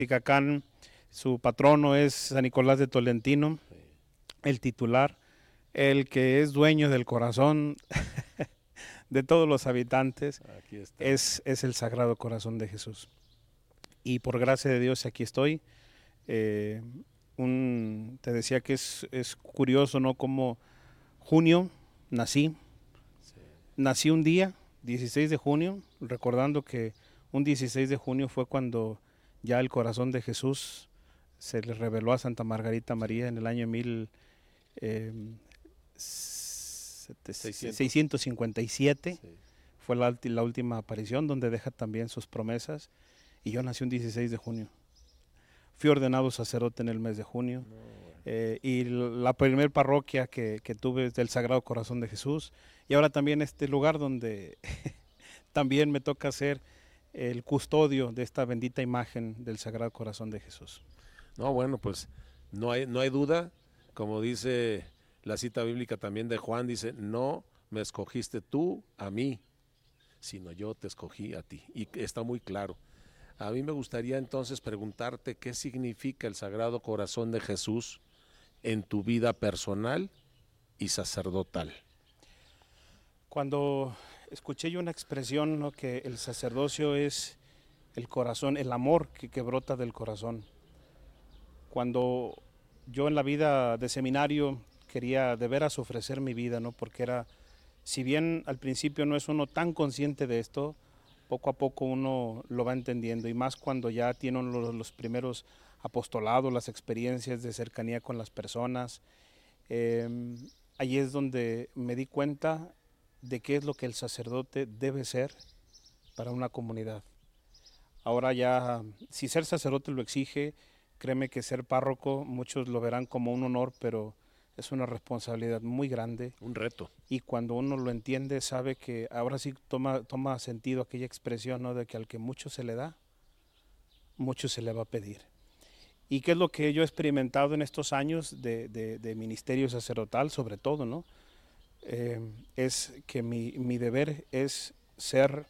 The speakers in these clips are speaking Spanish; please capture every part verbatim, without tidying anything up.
Mexicacán, su patrono es San Nicolás de Tolentino, Sí. el titular, el que es dueño del corazón de todos los habitantes, Aquí está. es, es el Sagrado Corazón de Jesús. Y por gracia de Dios aquí estoy. Eh, un, te decía que es, es curioso, ¿no? Como junio nací, Sí. nací un día, dieciséis de junio, recordando que un dieciséis de junio fue cuando ya el corazón de Jesús se le reveló a Santa Margarita María en el año mil seiscientos cincuenta y siete. Sí. Fue la, la última aparición donde deja también sus promesas. Y yo nací un dieciséis de junio. Fui ordenado sacerdote en el mes de junio. No, bueno. Eh, y la primer parroquia que, que tuve es del Sagrado Corazón de Jesús. Y ahora también este lugar donde también me toca ser el custodio de esta bendita imagen del Sagrado Corazón de Jesús. No, bueno, pues no hay, no hay duda, como dice la cita bíblica también de Juan, dice, no me escogiste tú a mí, sino yo te escogí a ti. Y está muy claro. A mí me gustaría entonces preguntarte qué significa el Sagrado Corazón de Jesús en tu vida personal y sacerdotal. Cuando escuché yo una expresión, ¿no? Que el sacerdocio es el corazón, el amor que, que brota del corazón. Cuando yo en la vida de seminario quería de veras ofrecer mi vida, ¿no? Porque era, si bien al principio no es uno tan consciente de esto, poco a poco uno lo va entendiendo, y más cuando ya tienen los, los primeros apostolados, las experiencias de cercanía con las personas. Eh, Allí es donde me di cuenta de qué es lo que el sacerdote debe ser para una comunidad. Ahora ya, si ser sacerdote lo exige, créeme que ser párroco, muchos lo verán como un honor, pero es una responsabilidad muy grande. Un reto. Y cuando uno lo entiende, sabe que ahora sí toma, toma sentido aquella expresión, ¿no? De que al que mucho se le da, mucho se le va a pedir. ¿Y qué es lo que yo he experimentado en estos años de, de, de ministerio sacerdotal, sobre todo, ¿no? Eh, es que mi, mi deber es ser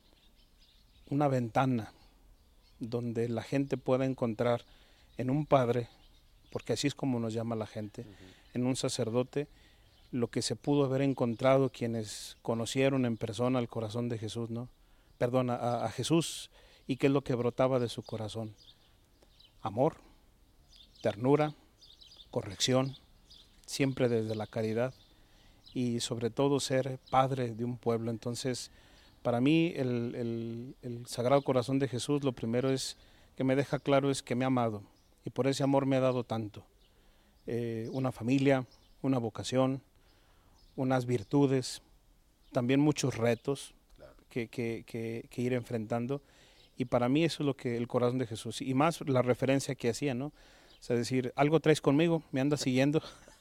una ventana donde la gente pueda encontrar en un padre, porque así es como nos llama la gente, uh-huh. En un sacerdote, lo que se pudo haber encontrado quienes conocieron en persona el corazón de Jesús, ¿no? Perdón, a, a Jesús, y qué es lo que brotaba de su corazón. Amor, ternura, corrección, siempre desde la caridad, y sobre todo ser padre de un pueblo. Entonces, para mí el, el, el Sagrado Corazón de Jesús, lo primero es que me deja claro es que me ha amado, y por ese amor me ha dado tanto. Eh, una familia, una vocación, unas virtudes, también muchos retos que, que, que, que ir enfrentando. Y para mí eso es lo que el corazón de Jesús, y más la referencia que hacía, ¿no? O sea, decir, algo traes conmigo, me andas siguiendo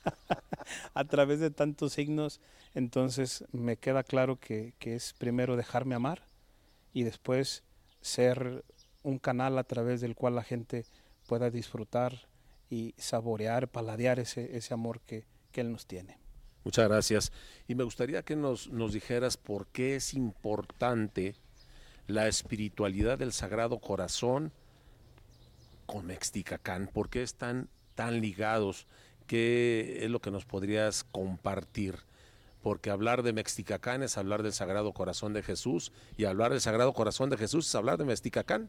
a través de tantos signos. Entonces me queda claro que, que es primero dejarme amar y después ser un canal a través del cual la gente pueda disfrutar y saborear, paladear ese, ese amor que, que Él nos tiene. Muchas gracias. Y me gustaría que nos, nos dijeras por qué es importante la espiritualidad del Sagrado Corazón con Mexticacán. ¿Por qué están tan ligados? ¿Qué es lo que nos podrías compartir? Porque hablar de Mexticacán es hablar del Sagrado Corazón de Jesús, y hablar del Sagrado Corazón de Jesús es hablar de Mexticacán.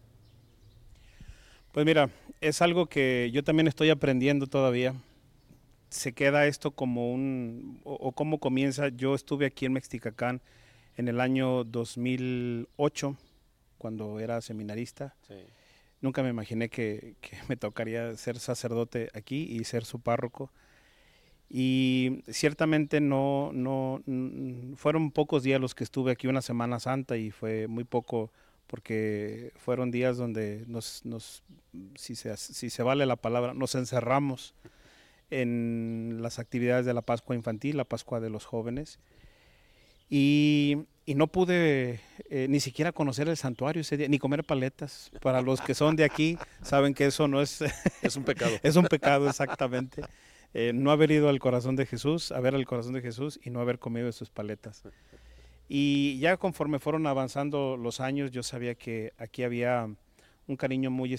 Pues mira, es algo que yo también estoy aprendiendo todavía. Se queda esto como un, o, o cómo comienza. Yo estuve aquí en Mexticacán en el año dos mil ocho, cuando era seminarista. Sí. Nunca me imaginé que, que me tocaría ser sacerdote aquí y ser su párroco. Y ciertamente no, no, fueron pocos días los que estuve aquí, una Semana Santa, y fue muy poco porque fueron días donde nos, nos si, se, si se vale la palabra, nos encerramos en las actividades de la Pascua Infantil, la Pascua de los jóvenes, y, y no pude eh, ni siquiera conocer el santuario ese día, ni comer paletas. Para los que son de aquí saben que eso no es... Es un pecado. Es un pecado, exactamente. Eh, no haber ido al corazón de Jesús, a ver al corazón de Jesús y no haber comido de sus paletas. Y ya conforme fueron avanzando los años, yo sabía que aquí había un cariño muy